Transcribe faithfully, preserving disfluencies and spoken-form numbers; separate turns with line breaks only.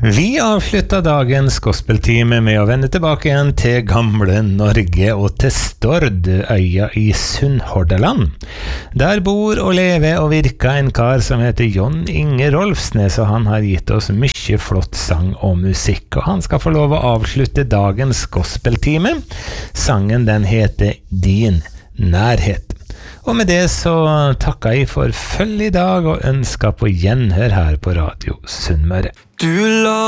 Vi avslutta dagens gospeltime med å vende tilbake igjen til gamle Norge og til Stord, øya i Sunnhordaland. Der bor og lever og virker en kar som heter John Inge Rolfsnes, og han har gitt oss mye flott sang og musikk, og han skal få lov å avslutte dagens gospeltime. Sangen den heter Din nærhet. Og med det så takker jeg for følg i dag og ønsker på gjenhør her på Radio Sunnmøre.
Du la